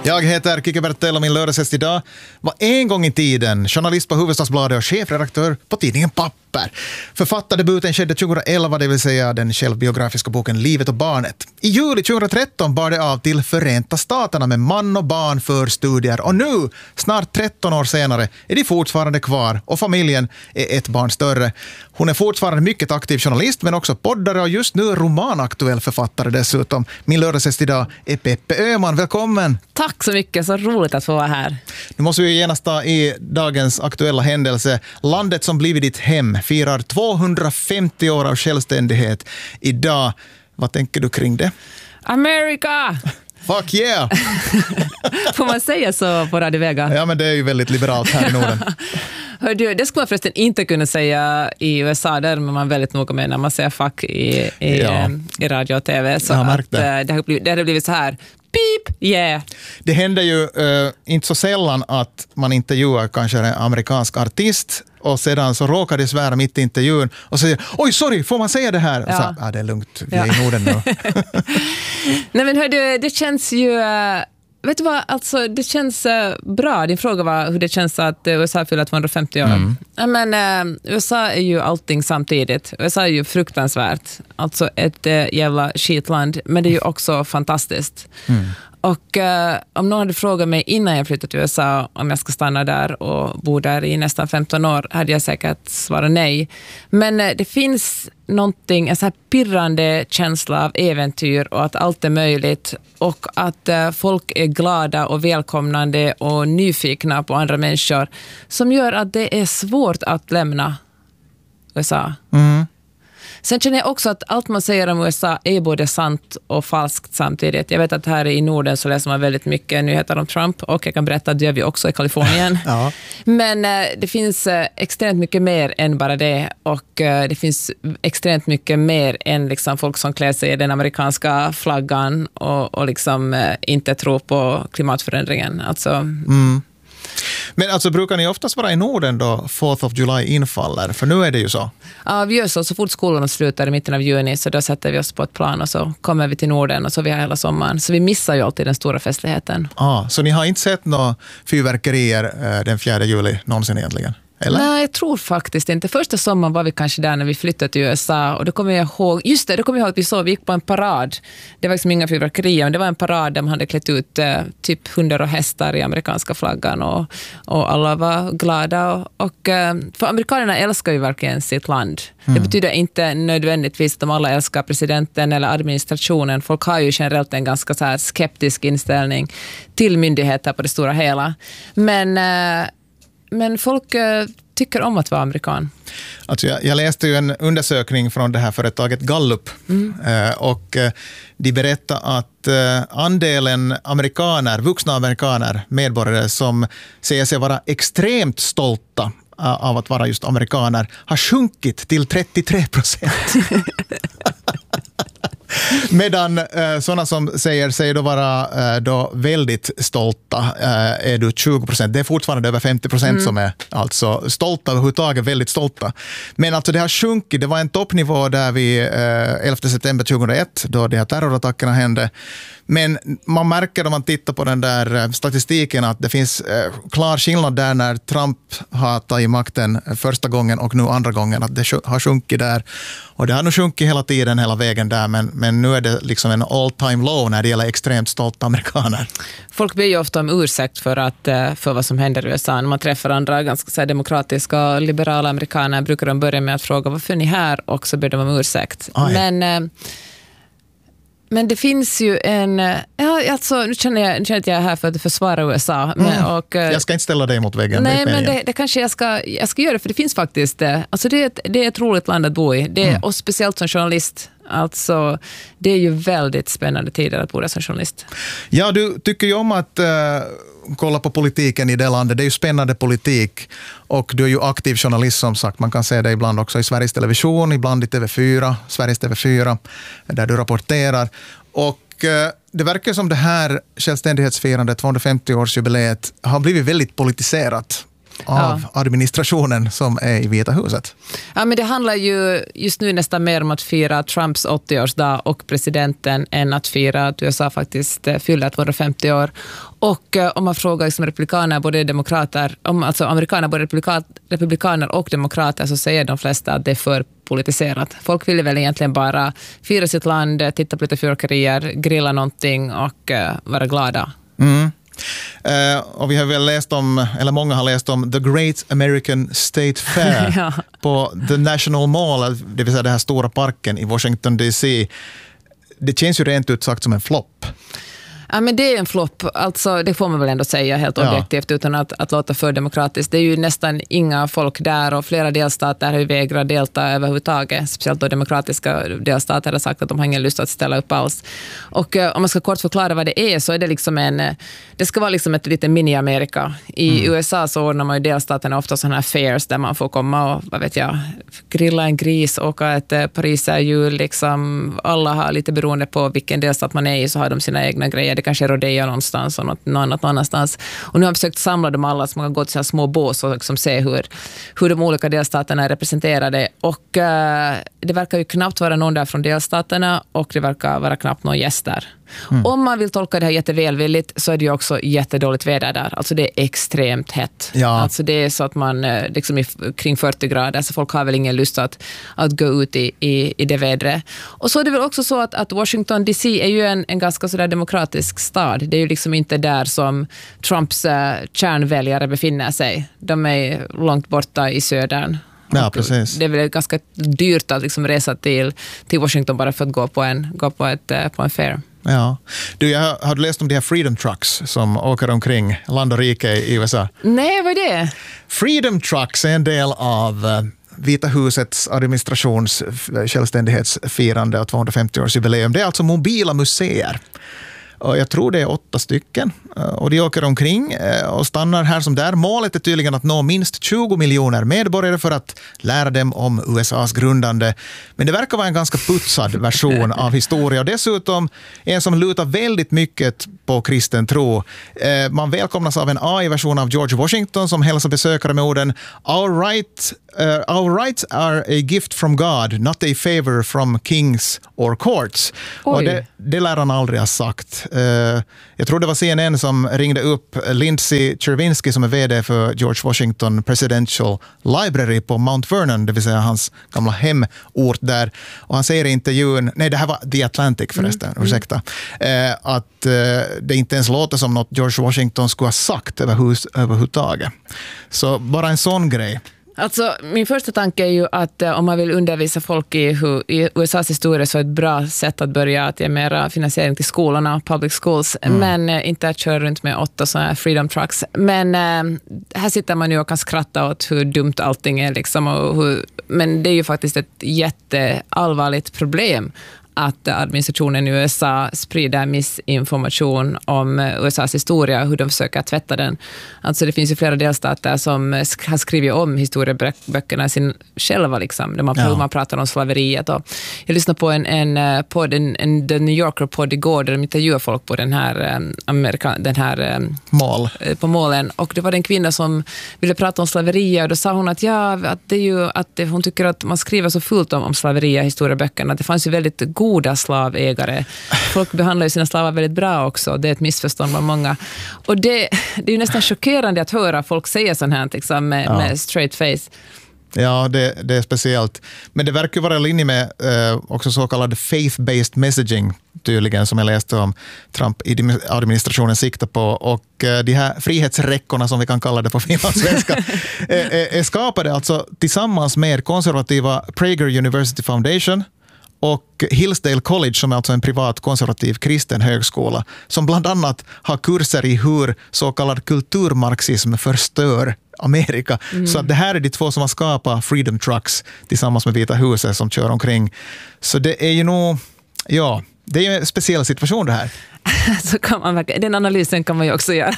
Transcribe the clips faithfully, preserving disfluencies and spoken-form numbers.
Jag heter Kike Bertel och min lördagsgäst idag var en gång i tiden journalist på Hufvudstadsbladet och chefredaktör på tidningen Papper. Författardebuten skedde tjugoelva, det vill säga den självbiografiska boken Livet och barnet. I juli tjugohundratretton bar det av till Förenta Staterna med man och barn för studier. Och nu, snart tretton år senare, är de fortfarande kvar och familjen är ett barn större. Hon är fortfarande mycket aktiv journalist men också poddare och just nu romanaktuell författare dessutom. Min lördagsgäst idag är Peppe Öhman. Välkommen! Tack så mycket, så roligt att få vara här. Nu måste vi genast ta i dagens aktuella händelse. Landet som blivit ditt hem firar tvåhundrafemtio år av självständighet idag. Vad tänker du kring det? America! Fuck yeah! Får man säga så på Radio Vega? Ja, men det är ju väldigt liberalt här i Norden. Hör du, det skulle man förresten inte kunna säga i U S A, där man är väldigt noga med när man säger fuck i, i, ja. i radio och tv. Så jag har märkt att, det. Det, har blivit, det har blivit så här, beep, yeah. Det händer ju uh, inte så sällan att man intervjuar kanske en amerikansk artist och sedan så råkar det svära mitt i intervjun och säger, oj sorry, får man säga det här? Ja. Så, ah, det är lugnt, vi ja. är i Norden nu. Nej men hör du, det känns ju... Vet du vad, alltså det känns uh, bra. Din fråga var hur det känns att uh, U S A fyller tvåhundrafemtio år. Mm. Ja, men uh, U S A är ju allting samtidigt. U S A är ju fruktansvärt. Alltså ett uh, jävla skitland. Men det är ju också fantastiskt. Mm. Och uh, om någon hade frågat mig innan jag flyttade till U S A om jag ska stanna där och bo där i nästan femton år hade jag säkert svarat nej. Men uh, det finns någonting, en så här pirrande känsla av äventyr och att allt är möjligt och att uh, folk är glada och välkomnande och nyfikna på andra människor som gör att det är svårt att lämna U S A. Mm. Sen känner jag också att allt man säger om U S A är både sant och falskt samtidigt. Jag vet att här i Norden så läser man väldigt mycket nyheter om Trump och jag kan berätta att det gör vi också i Kalifornien. Ja. Men eh, det finns eh, extremt mycket mer än bara det och eh, det finns extremt mycket mer än liksom, folk som klär sig i den amerikanska flaggan och, och liksom, eh, inte tror på klimatförändringen. Alltså... Mm. Men alltså brukar ni oftast vara i Norden då fourth of July infaller? För nu är det ju så. Ja, vi gör så. Så fort skolorna slutar i mitten av juni så då sätter vi oss på ett plan och så kommer vi till Norden och så vi har hela sommaren. Så vi missar ju alltid den stora festligheten. Ah, så ni har inte sett några fyrverkerier eh, den fjärde juli någonsin egentligen? Eller? Nej, jag tror faktiskt inte. Första sommaren var vi kanske där när vi flyttade till U S A och då kommer jag ihåg, just det, då kommer jag ihåg att vi såg, vi gick på en parad. Det var liksom inga fyrverkerier, men det var en parad där man hade klätt ut eh, typ hundar och hästar i amerikanska flaggan och, och alla var glada. Och, och, för amerikanerna älskar ju verkligen sitt land. Mm. Det betyder inte nödvändigtvis att de alla älskar presidenten eller administrationen. Folk har ju generellt en ganska så här skeptisk inställning till myndigheter på det stora hela. Men... Eh, Men folk uh, tycker om att vara amerikan. Alltså jag, jag läste ju en undersökning från det här företaget Gallup. Mm. Uh, och uh, de berättade att uh, andelen amerikaner, vuxna amerikaner, medborgare som säger sig vara extremt stolta uh, av att vara just amerikaner har sjunkit till trettiotre procent. Medan eh, sådana som säger sig då vara eh, då väldigt stolta eh, är du tjugo procent. Det är fortfarande över femtio procent mm. som är alltså stolta överhuvudtaget, väldigt stolta. Men alltså det har sjunkit. Det var en toppnivå där vi eh, elfte september tjugohundraett då de här terrorattackerna hände. Men man märker om man tittar på den där statistiken att det finns eh, klar skillnad där när Trump har tagit makten första gången och nu andra gången att det har sjunkit där. Och det har nog sjunkit hela tiden, hela vägen där, men, men nu är det liksom en all time low när det gäller extremt stolta amerikaner. Folk ber ju ofta om ursäkt för, att, för vad som händer i U S A. När man träffar andra ganska så här, demokratiska och liberala amerikaner brukar de börja med att fråga varför är ni här och så ber de om ursäkt. Aj. Men... Men det finns ju en... Ja, alltså, nu känner jag, nu känner jag är här för att försvara U S A. Men, mm. och, jag ska inte ställa dig mot väggen. Nej, men det, det kanske jag ska, jag ska göra, för det finns faktiskt... Alltså det, är ett, det är ett roligt land att bo i. Det, mm. Och speciellt som journalist. Alltså, det är ju väldigt spännande tider att bo där som journalist. Ja, du tycker ju om att uh, kolla på politiken i det landet. Det är ju spännande politik. Och du är ju aktiv journalist som sagt. Man kan se det ibland också i Sveriges Television, ibland i T V fyra, Sveriges T V fyra, där du rapporterar. Och uh, det verkar som det här självständighetsfirandet, tvåhundrafemtio-årsjubileet, har blivit väldigt politiserat. av ja. administrationen som är i Vita huset. Ja, men det handlar ju just nu nästan mer om att fira Trumps åttioårsdag och presidenten än att fira att U S A faktiskt fyller tvåhundrafemtio år. Och eh, om man frågar liksom republikaner, både demokrater, om, alltså amerikaner, både republika, republikaner och demokrater, så säger de flesta att det är för politiserat. Folk vill väl egentligen bara fira sitt land, titta på lite fyrverkerier, grilla någonting och eh, vara glada. Mm. Uh, och vi har väl läst om, eller många har läst om The Great American State Fair ja. på The National Mall, det vill säga den här stora parken i Washington D C. Det känns ju rent ut sagt som en flopp. Ja, men det är en flopp, alltså det får man väl ändå säga helt objektivt ja. utan att, att låta för demokratiskt. Det är ju nästan inga folk där och flera delstater har ju vägrat delta överhuvudtaget. Speciellt då demokratiska delstater har sagt att de har ingen lust att ställa upp alls. Och eh, om man ska kort förklara vad det är, så är det liksom en, det ska vara liksom ett litet mini-Amerika. I mm. U S A så ordnar man ju delstaterna ofta sådana här fairs där man får komma och, vad vet jag, grilla en gris, åka ett eh, pariserhjul, liksom. Alla har lite beroende på vilken delstat man är i, så har de sina egna grejer. Det kanske är rodeo någonstans och något, något annat någonstans. Och nu har jag försökt samla dem alla som har gått till små bås och liksom se hur, hur de olika delstaterna är representerade. Och uh, det verkar ju knappt vara någon där från delstaterna och det verkar vara knappt någon gäst där. Mm. Om man vill tolka det här jättevälvilligt så är det ju också jättedåligt väder där. Alltså det är extremt hett. Ja. Alltså det är så att man liksom är kring fyrtio grader, så folk har väl ingen lust att, att gå ut i, i, i det vädret. Och så är det väl också så att, att Washington D C är ju en, en ganska sådär demokratisk stad. Det är ju liksom inte där som Trumps uh, kärnväljare befinner sig. De är långt borta i södern. Ja, precis. Det är väl ganska dyrt att liksom resa till, till Washington bara för att gå på en, gå på ett, på en fair. Ja. Du, jag har, har du läst om de här Freedom Trucks som åker omkring land och rike i U S A? Nej, vad är det? Freedom Trucks är en del av uh, Vita husets administrations självständighetsfirande och tvåhundrafemtio-årsjubileum. Det är alltså mobila museer. Och jag tror det är åtta stycken. Och de åker omkring och stannar här som där. Målet är tydligen att nå minst tjugo miljoner medborgare för att lära dem om U S A:s grundande. Men det verkar vara en ganska putsad version av historia. Och dessutom en som lutar väldigt mycket på kristen tro. Man välkomnas av en A I-version av George Washington som hälsar besökare med orden Our, right, uh, our rights are a gift from God, not a favor from kings or courts. Oj. Och det, det lär han aldrig ha sagt. Uh, jag tror det var C N N som ringde upp Lindsay Chervinsky som är vd för George Washington Presidential Library på Mount Vernon, det vill säga hans gamla hemort där. Och han säger i intervjun, nej det här var The Atlantic förresten, mm. ursäkta, uh, att uh, det inte ens låter som något George Washington skulle ha sagt överhuvud, överhuvudtaget. Så bara en sån grej. Alltså, min första tanke är ju att eh, om man vill undervisa folk i, hur, i U S A:s historia så är ett bra sätt att börja att ge mera finansiering till skolorna, public schools, mm. men eh, inte att köra runt med åtta sådana här freedom trucks. Men eh, här sitter man ju och kan skratta åt hur dumt allting är liksom, och hur, men det är ju faktiskt ett jätteallvarligt problem att administrationen i U S A sprider missinformation om U S A:s historia, hur de försöker tvätta den. Alltså det finns ju flera delstater som har skrivit om historieböckerna sin själva, liksom, där man, ja. man pratar om slaveriet. Och jag lyssnade på en, en, på en, en The New Yorker-podd igår där de intervjuar folk på den här, Amerika, den här Mål. på målen. Och det var en kvinna som ville prata om slaveriet och då sa hon att, ja, att, det är ju, att hon tycker att man skriver så fullt om, om slaveriet i historieböckerna. Det fanns ju väldigt goda slavägare. Folk behandlar ju sina slavar väldigt bra också. Det är ett missförstånd med många. Och det, det är ju nästan chockerande att höra folk säga sånt här liksom, med, ja. med straight face. Ja, det, det är speciellt. Men det verkar vara i linje med eh, också så kallad faith-based messaging tydligen, som jag läste om Trump-administrationen siktar på. Och eh, de här frihetsräckorna, som vi kan kalla det på finlandssvenska, är, är, är skapade alltså tillsammans med konservativa Prager University Foundation och Hillsdale College, som är alltså en privat konservativ kristen högskola, som bland annat har kurser i hur så kallad kulturmarxism förstör Amerika. Mm. Så att det här är de två som har skapat Freedom Trucks tillsammans med Vita huset som kör omkring. Så det är ju nog, ja, det är en speciell situation det här. Så kan man, den analysen kan man ju också göra.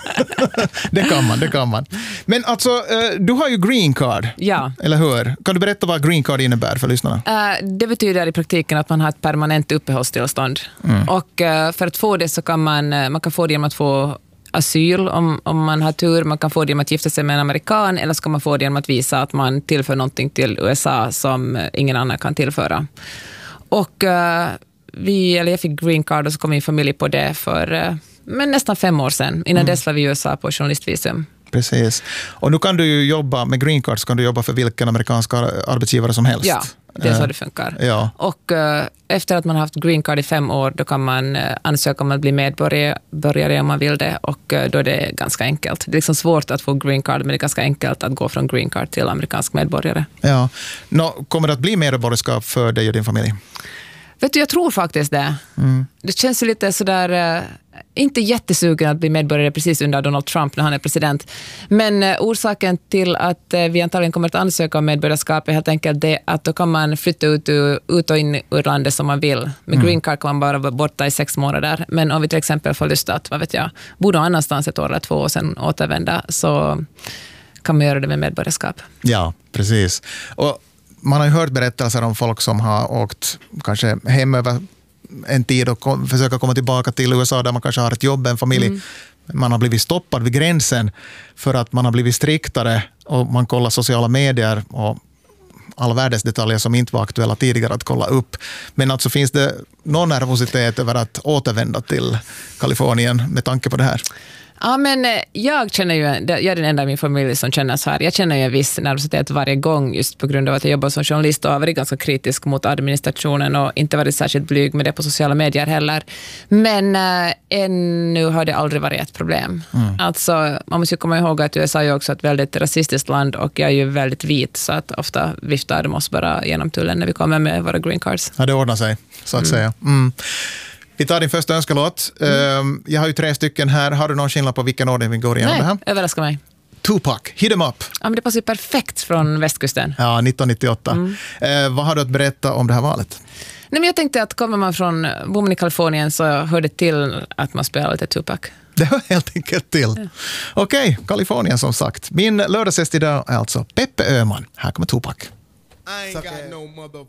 det kan man, det kan man. Men alltså, du har ju green card. Ja. Eller hur? Kan du berätta vad green card innebär för lyssnarna? Uh, det betyder i praktiken att man har ett permanent uppehållstillstånd. Mm. Och uh, för att få det så kan man, man kan få det genom att få asyl om, om man har tur. Man kan få det genom att gifta sig med en amerikan, eller ska man få det genom att visa att man tillför någonting till U S A som ingen annan kan tillföra. Och uh, vi, eller jag fick green card och så kom min familj på det för uh, men nästan fem år sedan. Innan mm. dess var vi i U S A på journalistvisum. Precis. Och nu kan du ju jobba med green card, så kan du jobba för vilken amerikanska arbetsgivare som helst. Ja, det är så det funkar. Ja. Och uh, efter att man har haft green card i fem år, då kan man uh, ansöka om att bli medborgare om man vill det, och uh, då är det ganska enkelt. Det är liksom svårt att få green card, men det är ganska enkelt att gå från green card till amerikansk medborgare. Ja. Nå, kommer det att bli medborgarskap för dig och din familj? Vet du, jag tror faktiskt det. Mm. Det känns ju lite sådär, uh, inte jättesugen att bli medborgare precis under Donald Trump när han är president. Men uh, orsaken till att uh, vi antagligen kommer att ansöka om medborgarskap är helt enkelt det att då kan man flytta ut, ut och in ur landet som man vill. Med mm. green card kan man bara vara borta i sex månader. Men om vi till exempel får lust att, vad vet jag, bo någon annanstans ett år eller två och sen återvända, så kan man göra det med medborgarskap. Ja, precis. Och man har ju hört berättelser om folk som har åkt kanske hem över en tid och kom, försöka komma tillbaka till U S A där man kanske har ett jobb, en familj. Mm. Man har blivit stoppad vid gränsen för att man har blivit striktare och man kollar sociala medier och all världens detaljer som inte var aktuella tidigare att kolla upp. Men alltså finns det någon nervositet över att återvända till Kalifornien med tanke på det här? Ja, men jag känner ju, jag är den enda i min familj som känner så här. Jag känner ju en viss nervositet varje gång just på grund av att jag jobbar som journalist och har varit ganska kritisk mot administrationen och inte varit särskilt blyg med det på sociala medier heller. Men äh, ännu har det aldrig varit ett problem. Mm. Alltså, man måste ju komma ihåg att U S A är också ett väldigt rasistiskt land och jag är ju väldigt vit, så att ofta viftar de oss bara genom tullen när vi kommer med våra green cards. Ja, det ordnar sig, så att mm. säga. Mm. Vi tar din första önskelåt. Mm. Jag har ju tre stycken här. Har du någon skillnad på vilken ordning vi går igenom Nej, det här? överraskar mig. Tupac, Hit 'em Up. Ja, men det passar ju perfekt från västkusten. Ja, nittonhundranittioåtta. Mm. Eh, vad har du att berätta om det här valet? Nej, men jag tänkte att kommer man från bommen i Kalifornien så hör det till att man spelar lite Tupac. Det hör helt enkelt till. Ja. Okej, okay, Kalifornien som sagt. Min lördagsgäst idag är alltså Peppe Öhman. Här kommer Tupac. I ain't got no mother